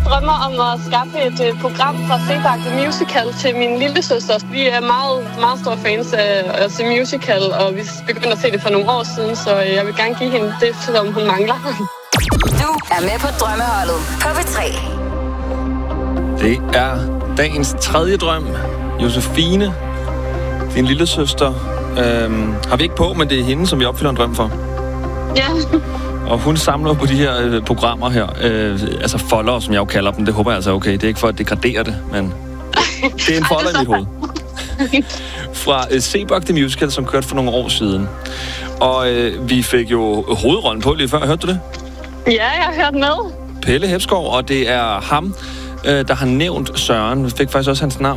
drømmer om at skaffe et program fra Sebak The Musical til min lillesøster. Vi er meget, meget store fans af at se musical, og vi begyndte at se det for nogle år siden, så jeg vil gerne give hende det, som hun mangler. Du er med på Drømmeholdet på P3. Det er dagens tredje drøm. Josefine, din lillesøster, har vi ikke på, men det er hende, som vi opfylder en drøm for. Ja. Og hun samler på de her programmer her, altså folder, som jeg jo kalder dem. Det håber jeg altså er okay. Det er ikke for at degradere det, men det er en folder i mit hoved. Fra Sebak The Musical, som kørte for nogle år siden. Og vi fik jo hovedrollen på lige før. Hørte du det? Ja, jeg har hørt med. Pelle Hepskov, og det er ham, der har nævnt Søren. Vi fik faktisk også hans navn.